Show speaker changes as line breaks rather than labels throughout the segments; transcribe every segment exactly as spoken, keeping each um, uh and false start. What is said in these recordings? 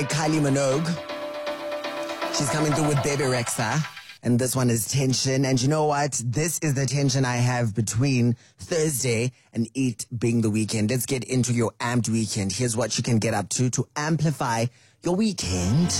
Kylie Minogue. She's coming through with Baby Rexha. And this one is Tension. And you know what? This is the tension I have between Thursday and it being the weekend. Let's get into your amped weekend. Here's what you can get up to to amplify your weekend.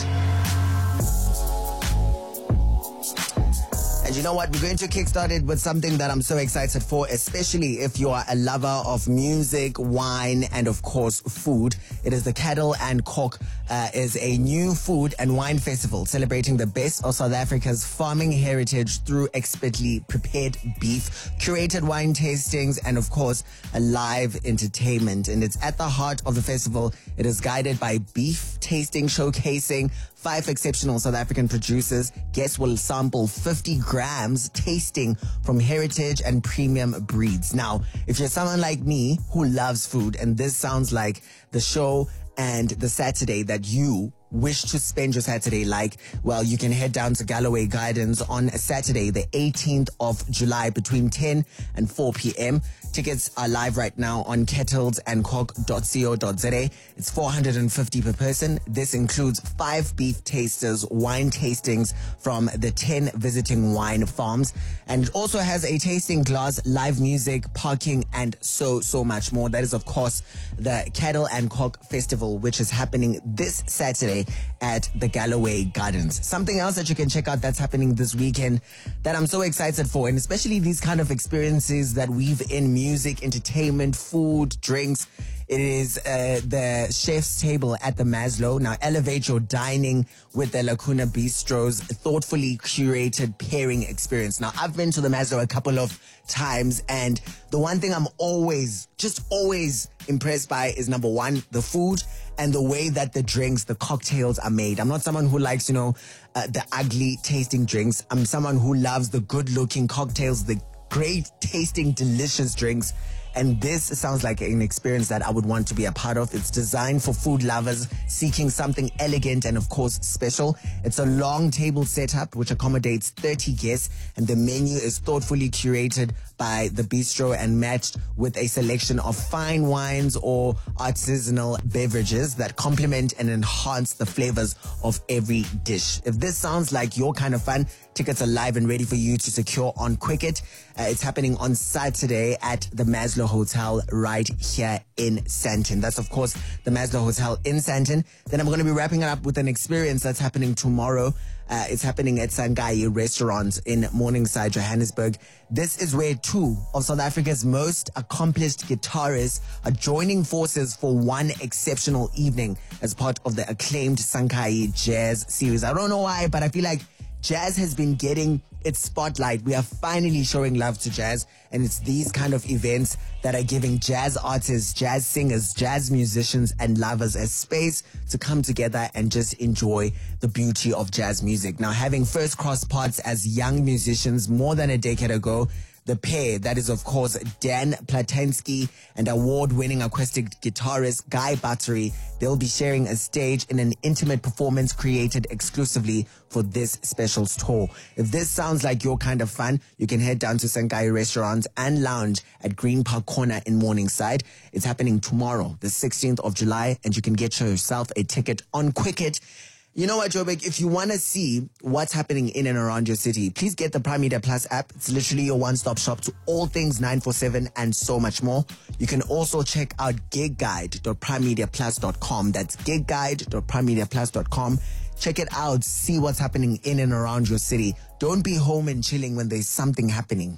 And you know what? We're going to kickstart it with something that I'm so excited for, especially if you are a lover of music, wine, and of course, food. It is the Cattle and Cork uh, is a new food and wine festival celebrating the best of South Africa's farming heritage through expertly prepared beef, curated wine tastings, and of course, a live entertainment. And it's at the heart of the festival. It is guided by beef tasting, showcasing five exceptional South African producers. Guests will sample fifty grams tasting from heritage and premium breeds. Now, if you're someone like me who loves food and this sounds like the show and the Saturday that you wish to spend your Saturday like, well, you can head down to Galloway Gardens on Saturday, the eighteenth of July between ten and four p.m. Tickets are live right now on kettles and cork dot co dot za. It's four hundred fifty per person. This includes five beef tasters, wine tastings from the ten visiting wine farms. And it also has a tasting glass, live music, parking, and so, so much more. That is, of course, the Cattle and Cork Festival, which is happening this Saturday at the Galloway Gardens. Something else that you can check out that's happening this weekend that I'm so excited for, and especially these kind of experiences that weave in music, entertainment, food, drinks. It is uh, the chef's table at the Maslow. Now, elevate your dining with the Lacuna Bistro's thoughtfully curated pairing experience. Now, I've been to the Maslow a couple of times, and the one thing I'm always, just always impressed by is, number one, the food and the way that the drinks, the cocktails are made. I'm not someone who likes, you know, uh, the ugly tasting drinks. I'm someone who loves the good looking cocktails, the great tasting, delicious drinks. And this sounds like an experience that I would want to be a part of. It's designed for food lovers seeking something elegant and, of course, special. It's a long table setup which accommodates thirty guests, and the menu is thoughtfully curated by the bistro and matched with a selection of fine wines or artisanal beverages that complement and enhance the flavors of every dish. If this sounds like your kind of fun, tickets are live and ready for you to secure on Quicket. Uh, it's happening on Saturday at the Maslow Hotel right here in Sandton. That's, of course, the Maslow Hotel in Sandton. Then I'm going to be wrapping it up with an experience that's happening tomorrow. Uh, it's happening at Sangai Restaurant in Morningside, Johannesburg. This is where two of South Africa's most accomplished guitarists are joining forces for one exceptional evening as part of the acclaimed Sangai Jazz series. I don't know why, but I feel like jazz has been getting its spotlight. We are finally showing love to jazz, and it's these kind of events that are giving jazz artists, jazz singers, jazz musicians, and lovers a space to come together and just enjoy the beauty of jazz music. Now, having first crossed paths as young musicians more than a decade ago, the pair, that is, of course, Dan Platansky and award-winning acoustic guitarist Guy Battery, they'll be sharing a stage in an intimate performance created exclusively for this special tour. If this sounds like your kind of fun, you can head down to Sangai Restaurant and Lounge at Green Park Corner in Morningside. It's happening tomorrow, the sixteenth of July, and you can get yourself a ticket on Quicket. You know what, Joburg, if you want to see what's happening in and around your city, please get the Prime Media Plus app. It's literally your one-stop shop to all things nine forty-seven and so much more. You can also check out gig guide dot prime media plus dot com. That's gig guide dot prime media plus dot com. Check it out. See what's happening in and around your city. Don't be home and chilling when there's something happening.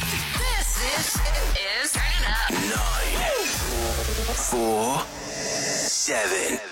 This is, is Turn It Up.
Nine, four, seven.